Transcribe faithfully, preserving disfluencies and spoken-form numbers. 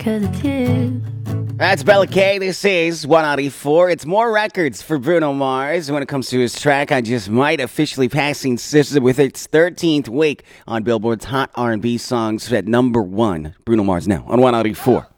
'cause it's you. That's Bella K. This is one ninety-four. It's more records for Bruno Mars when it comes to his track, I Just Might, officially passing S Z A with its thirteenth week on Billboard's Hot R and B Songs at number one. Bruno Mars now on one ninety-four.